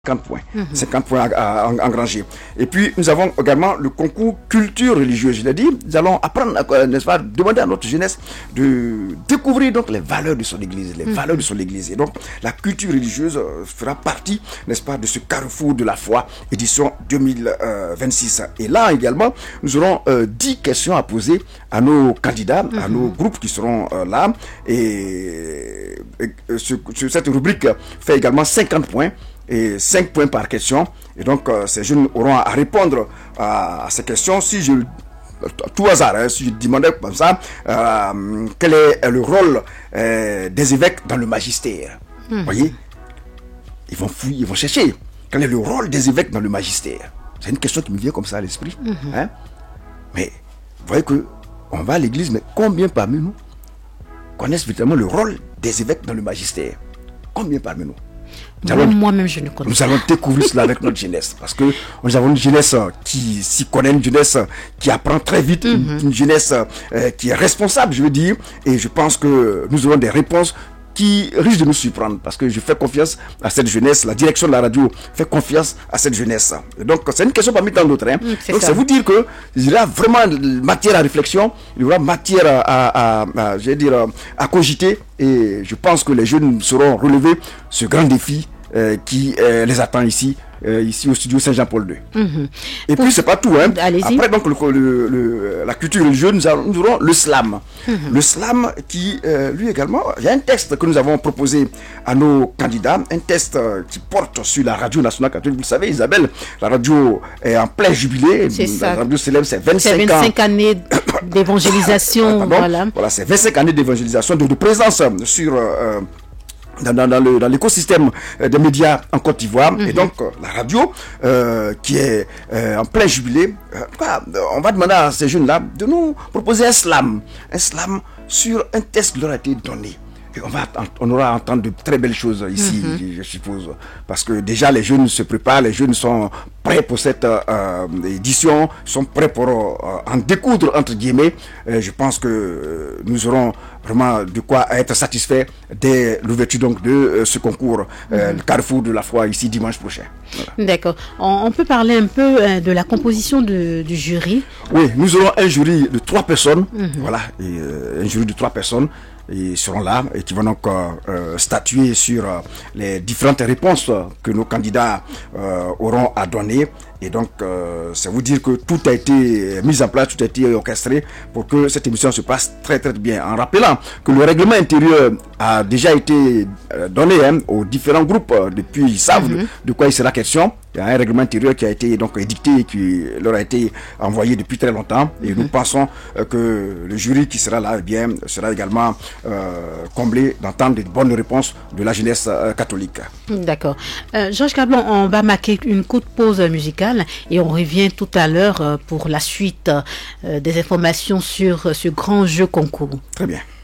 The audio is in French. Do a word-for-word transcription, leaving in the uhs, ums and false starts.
cinquante points, mmh. cinquante points à, à, à engranger. Et puis, nous avons également le concours culture religieuse. Je l'ai dit, nous allons apprendre, n'est-ce pas, demander à notre jeunesse de découvrir donc les valeurs de son église, les mmh. valeurs de son église. Et donc, la culture religieuse fera partie, n'est-ce pas, de ce carrefour de la foi, édition deux mille vingt-six. Et là également, nous aurons euh, dix questions à poser à nos candidats, mmh. à nos groupes qui seront euh, là. Et, et ce, ce, cette rubrique fait également cinquante points. Et cinq points par question. Et donc, euh, ces jeunes auront à répondre à, à ces questions. Si je, tout hasard, hein, si je demandais comme ça, euh, quel est le rôle euh, des évêques dans le magistère. Vous mmh. voyez, ils vont fouiller, ils vont chercher. Quel est le rôle des évêques dans le magistère? C'est une question qui me vient comme ça à l'esprit. Mmh. Hein? Mais, vous voyez que on va à l'église, mais combien parmi nous connaissent véritablement le rôle des évêques dans le magistère? Combien parmi nous? Moi-même, je ne connais pas. Nous allons découvrir cela avec notre jeunesse. Parce que nous avons une jeunesse qui s'y connaît, une jeunesse qui apprend très vite, mm-hmm. une, une jeunesse euh, qui est responsable, je veux dire. Et je pense que nous aurons des réponses qui risquent de nous surprendre. Parce que je fais confiance à cette jeunesse. La direction de la radio fait confiance à cette jeunesse. Et donc, c'est une question parmi tant d'autres. Hein. Mm, donc, c'est vous dire qu'il y aura vraiment matière à réflexion, il y aura matière à, à, à, à, je veux dire, à cogiter. Et je pense que les jeunes sauront relever ce grand défi euh, qui euh, les attend ici, euh, ici au studio Saint-Jean-Paul deux. Mm-hmm. Et Pour... puis, c'est pas tout. Hein. Après, donc, le, le, le, la culture religieuse, nous, allons, nous aurons le slam. Mm-hmm. Le slam qui, euh, lui également, il y a un texte que nous avons proposé à nos candidats, un texte euh, qui porte sur la radio nationale catholique. Vous le savez, Isabelle, la radio est en plein jubilé. C'est ça. La radio célèbre ses vingt-cinq, vingt-cinq ans. Années d'évangélisation. voilà. Voilà, c'est vingt-cinq années d'évangélisation, de, de présence sur... Euh, Dans, dans, dans, le, dans l'écosystème euh, des médias en Côte d'Ivoire. Mm-hmm. Et donc, euh, la radio, euh, qui est euh, en plein jubilé, euh, quoi, on va demander à ces jeunes-là de nous proposer un slam. Un slam sur un test qui leur a été donné. Et on, va, on aura à entendre de très belles choses ici, mm-hmm. je suppose. Parce que déjà, les jeunes se préparent, les jeunes sont prêts pour cette euh, édition, sont prêts pour euh, en découdre, entre guillemets. Et je pense que euh, nous aurons vraiment de quoi être satisfaits dès l'ouverture donc, de euh, ce concours, euh, mm-hmm. le Carrefour de la foi, ici, dimanche prochain. Voilà. D'accord. On, on peut parler un peu euh, de la composition de, du jury? Oui, nous aurons un jury de trois personnes. Mm-hmm. Voilà, et, euh, un jury de trois personnes. Ils seront là et qui vont donc euh, statuer sur euh, les différentes réponses que nos candidats euh, auront à donner. Et donc, euh, c'est vous dire que tout a été mis en place, tout a été orchestré pour que cette émission se passe très très bien. En rappelant que le règlement intérieur a déjà été euh, donné hein, aux différents groupes, euh, depuis ils savent mm-hmm. de, de quoi il sera question. Il y a un règlement intérieur qui a été donc édicté et qui leur a été envoyé depuis très longtemps. Et mm-hmm. nous pensons euh, que le jury qui sera là eh bien, sera également euh, comblé d'entendre de bonnes réponses de la jeunesse euh, catholique. D'accord. Euh, Georges Cablon, on va marquer une courte pause musicale et on revient tout à l'heure pour la suite euh, des informations sur ce grand jeu concours. Très bien.